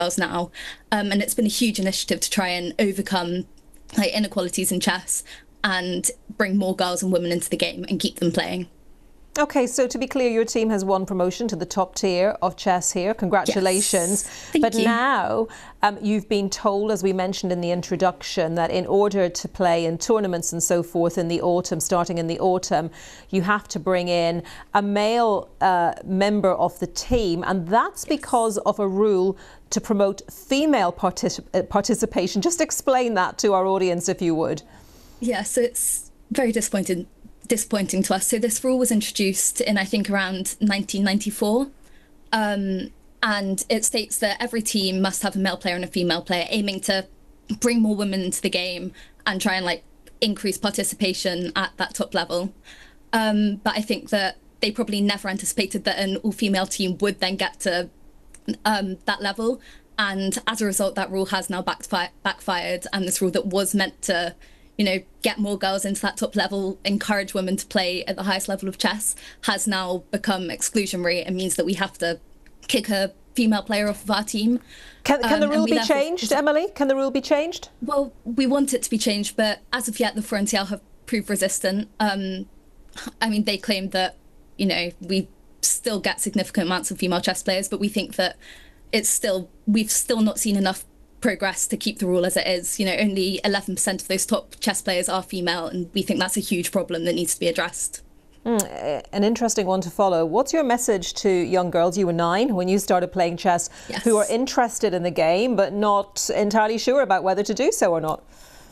girls now. And it's been a huge initiative to try and overcome like inequalities in chess and bring more girls and women into the game and keep them playing. Okay, so to be clear, your team has won promotion to the top tier of chess here. Congratulations. Yes. Thank But you. now you've been told, as we mentioned in the introduction, that in order to play in tournaments and so forth in the autumn, starting in the autumn, you have to bring in a male member of the team. And that's because of a rule to promote female participation. Just explain that to our audience, if you would. Yeah, so it's very disappointing to us. So this rule was introduced in, I think, around 1994. And it states that every team must have a male player and a female player, aiming to bring more women into the game and try and like increase participation at that top level. But I think that they probably never anticipated that an all-female team would then get to that level. And as a result, that rule has now backfired. And this rule that was meant to get more girls into that top level, encourage women to play at the highest level of chess, has now become exclusionary and means that we have to kick a female player off of our team. Can the rule be changed, Emily? Can the rule be changed? Well, we want it to be changed, but as of yet, the Frontier have proved resistant. I mean, they claim that, we still get significant amounts of female chess players, but we think that we've still not seen enough progress to keep the rule as it is. Only 11% of those top chess players are female, and we think that's a huge problem that needs to be addressed. An interesting one to follow. What's your message to young girls? You were 9 when you started playing chess, yes, who are interested in the game but not entirely sure about whether to do so or not.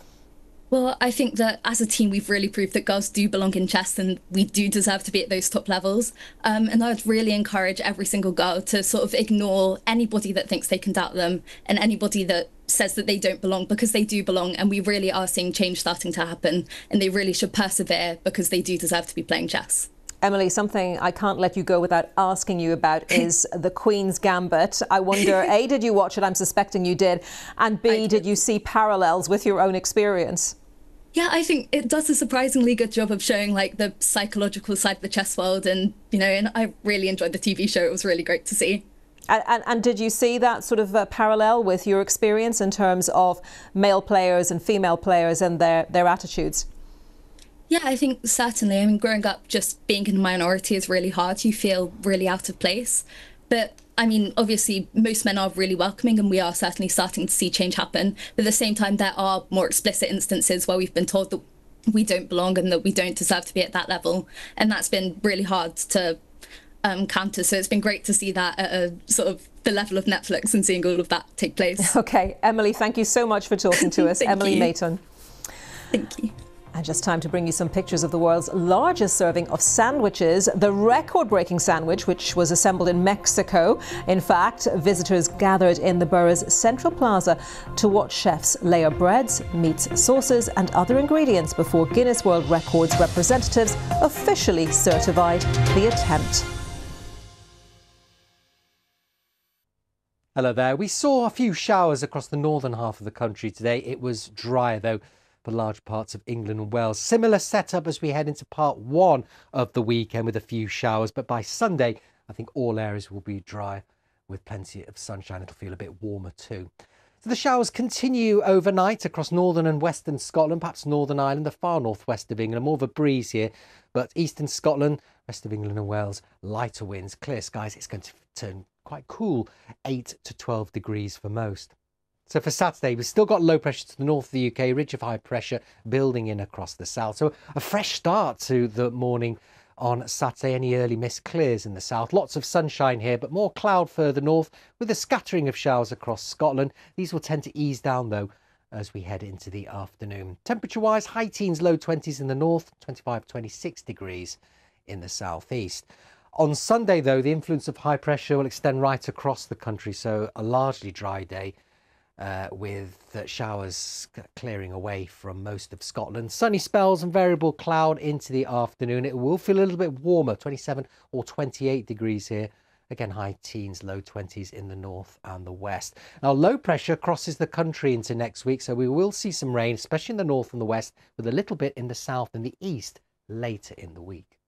Well, I think that as a team, we've really proved that girls do belong in chess and we do deserve to be at those top levels. And I would really encourage every single girl to sort of ignore anybody that thinks they can doubt them and anybody that says that they don't belong, because they do belong. And we really are seeing change starting to happen, and they really should persevere because they do deserve to be playing chess. Emily, something I can't let you go without asking you about is the Queen's Gambit. I wonder, A, did you watch it? I'm suspecting you did. And B, did you see parallels with your own experience? Yeah, I think it does a surprisingly good job of showing like the psychological side of the chess world. And, and I really enjoyed the TV show. It was really great to see. And did you see that sort of parallel with your experience in terms of male players and female players and their attitudes? Yeah, I think certainly. I mean, growing up just being in a minority is really hard. You feel really out of place. But I mean, obviously, most men are really welcoming, and we are certainly starting to see change happen. But at the same time, there are more explicit instances where we've been told that we don't belong and that we don't deserve to be at that level. And that's been really hard to counter. So it's been great to see that at a sort of the level of Netflix and seeing all of that take place. OK, Emily, thank you so much for talking to us. Emily Maton. Thank you. And just time to bring you some pictures of the world's largest serving of sandwiches, the record-breaking sandwich, which was assembled in Mexico. In fact, visitors gathered in the borough's Central Plaza to watch chefs layer breads, meats, sauces and other ingredients before Guinness World Records representatives officially certified the attempt. Hello there. We saw a few showers across the northern half of the country today. It was drier, though, for large parts of England and Wales. Similar setup as we head into part 1 of the weekend with a few showers. But by Sunday, I think all areas will be dry with plenty of sunshine. It'll feel a bit warmer too. So the showers continue overnight across northern and western Scotland, perhaps Northern Ireland, the far northwest of England. More of a breeze here, but eastern Scotland, rest of England and Wales, lighter winds, clear skies. It's going to turn quite cool, 8 to 12 degrees for most. So for Saturday, we've still got low pressure to the north of the UK, ridge of high pressure building in across the south. So a fresh start to the morning on Saturday. Any early mist clears in the south. Lots of sunshine here, but more cloud further north with a scattering of showers across Scotland. These will tend to ease down, though, as we head into the afternoon. Temperature-wise, high teens, low 20s in the north, 25, 26 degrees in the southeast. On Sunday, though, the influence of high pressure will extend right across the country, so a largely dry day. With showers clearing away from most of Scotland. Sunny spells and variable cloud into the afternoon. It will feel a little bit warmer, 27 or 28 degrees here. Again, high teens, low 20s in the north and the west. Now, low pressure crosses the country into next week, so we will see some rain, especially in the north and the west, with a little bit in the south and the east later in the week.